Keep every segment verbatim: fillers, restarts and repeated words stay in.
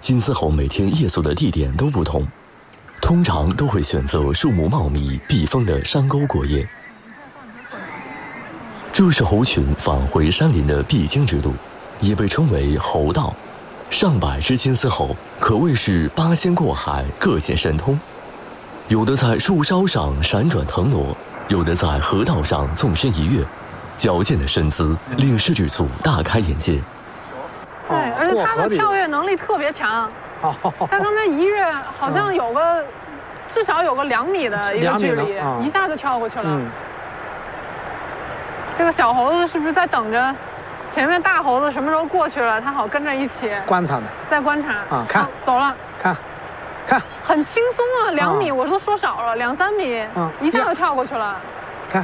金丝猴每天夜宿的地点都不同，通常都会选择树木茂密、避风的山沟过夜。这是猴群返回山林的必经之路，也被称为猴道。上百只金丝猴可谓是八仙过海，各显神通。有的在树梢上闪转腾挪，有的在河道上纵身一跃，矫健的身姿令摄制组大开眼界。 对，而且它的跳跃能力特别强。它刚才一跃好像有个、嗯、至少有个两米的一个距离，啊、一下就跳过去了。嗯、这个小猴子是不是在等着前面大猴子什么时候过去了，它好跟着一起观察的， 在观察啊？看， 走了， 看，看， 很轻松啊，两米，我都说少了，两三米，嗯，一下就跳过去了。 看，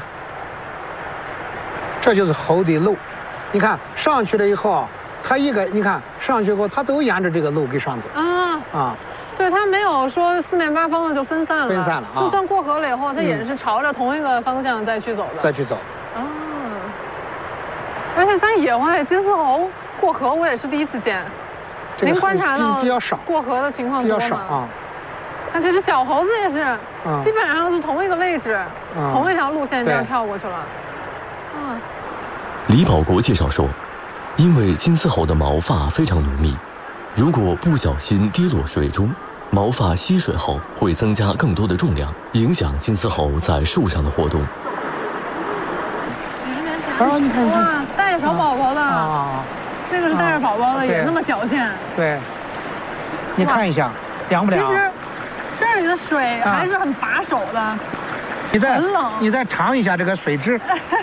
这就是猴的路，你看上去了以后。它一个，你看上去以后，它都沿着这个路给上走啊啊，对，它没有说四面八方的就分散了， 分散了啊。 就算过河了以后，它也是朝着同一个方向再去走的， 再去走。 啊，而且在野外，金丝猴过河我也是第一次见。您观察到比较少过河的情况比较少啊。 看这只小猴子也是，基本上是同一个位置，同一条路线这样跳过去了。 嗯。李保国介绍说。因为金丝猴的毛发非常浓密，如果不小心跌落水中，毛发吸水后会增加更多的重量，影响金丝猴在树上的活动。 几十年前，啊，你看，哇，带着小宝宝的，啊，那个是带着宝宝的，也那么矫健。 对，你看一下，凉不凉？ 其实这里的水还是很把手的， 你再很冷。 你再尝一下这个水质，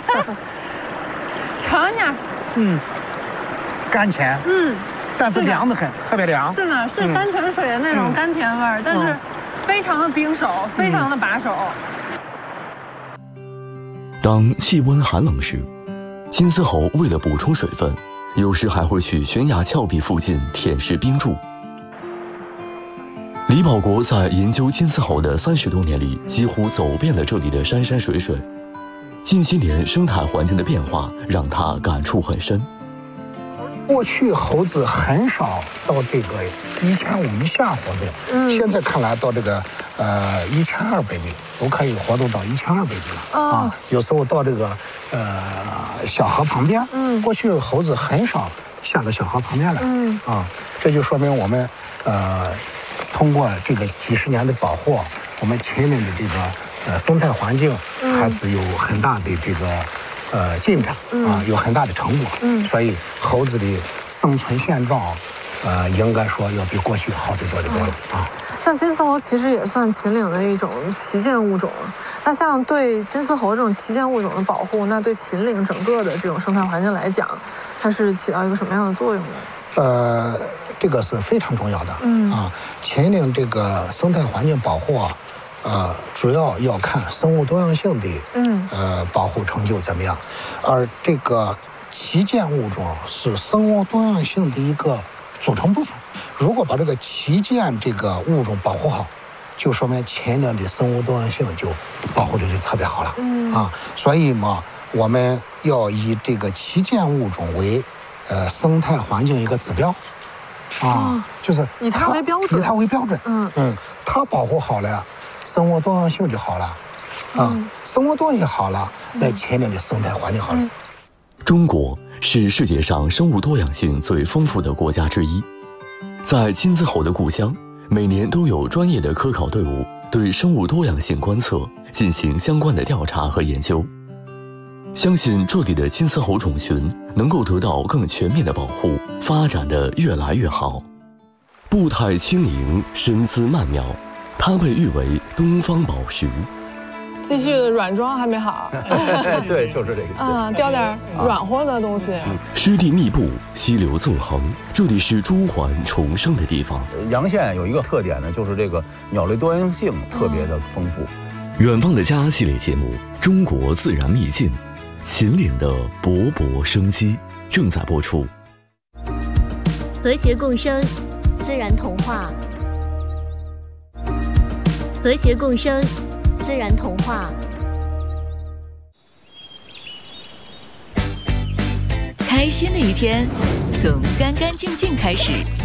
尝一下， 嗯。甘甜，嗯，但是凉得很，特别凉。 是呢，是山泉水的那种甘甜味儿，嗯、但是非常的冰手，嗯、非常的把手。 当气温寒冷时，金丝猴为了补充水分，有时还会去悬崖峭壁附近舔舐冰柱。李保国在研究金丝猴的三十多年里，几乎走遍了这里的山山水水。近些年生态环境的变化让他感触很深。 过去猴子很少到这个一千五以下活动，嗯，现在看来到这个呃一千二百米都可以活动到一千二百米了、哦、啊。有时候到这个呃小河旁边，嗯，过去猴子很少下到小河旁边来，嗯啊，这就说明我们呃通过这个几十年的保护，我们秦岭的这个呃生态环境还是有很大的这个。呃，进展啊，有很大的成果，嗯，所以猴子的生存现状，呃，应该说要比过去好得多得多了啊。 像金丝猴其实也算秦岭的一种旗舰物种，那像对金丝猴这种旗舰物种的保护，那对秦岭整个的这种生态环境来讲，它是起到一个什么样的作用呢？ 呃，这个是非常重要的，嗯啊，秦岭这个生态环境保护啊。呃，主要要看生物多样性的嗯呃保护成就怎么样，而这个旗舰物种是生物多样性的一个组成部分。如果把这个旗舰这个物种保护好，就说明秦岭的生物多样性就保护的就特别好了。嗯啊，所以嘛，我们要以这个旗舰物种为呃生态环境一个指标，啊，哦、就是以它为标准， 以它为标准。嗯嗯，它保护好了。生物多样性就好了，啊，嗯、生物多样性好了，那秦岭的生态环境好了。嗯、 中国是世界上生物多样性最丰富的国家之一，在金丝猴的故乡，每年都有专业的科考队伍对生物多样性观测进行相关的调查和研究。相信这里的金丝猴种群能够得到更全面的保护，发展得越来越好。步态轻盈，身姿曼妙。它被誉为东方宝石。 继续的软装还没好。 对，就是这个。 嗯，叼点软和的东西。嗯、 湿地密布，溪流纵横，这里是朱鹮重生的地方。 洋县有一个特点呢，就是这个鸟类多样性特别的丰富。 嗯、远方的家系列节目《中国自然秘境》，秦岭的勃勃生机正在播出。 和谐共生，自然童话。和谐共生，自然童话。 开心的一天，从干干净净开始。